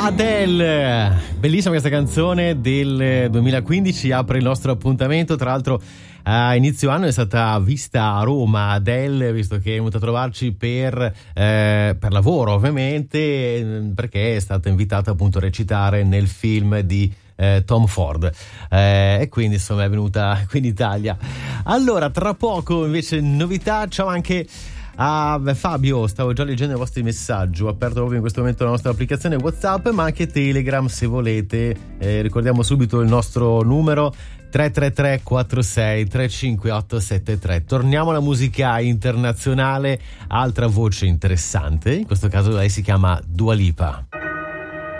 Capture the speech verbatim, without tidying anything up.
Adele, bellissima questa canzone del duemilaquindici, apre il nostro appuntamento. Tra l'altro a inizio anno è stata vista a Roma Adele, visto che è venuta a trovarci per, eh, per lavoro ovviamente, perché è stata invitata appunto a recitare nel film di eh, Tom Ford, eh, e quindi insomma è venuta qui in Italia. Allora tra poco invece novità, ciao anche Ah, beh, Fabio, stavo già leggendo i vostri messaggi. Ho aperto proprio in questo momento la nostra applicazione WhatsApp, ma anche Telegram se volete. Eh, ricordiamo subito il nostro numero tre tre tre quattro sei tre cinque otto sette tre. Torniamo alla musica internazionale, altra voce interessante. In questo caso lei si chiama Dua Lipa.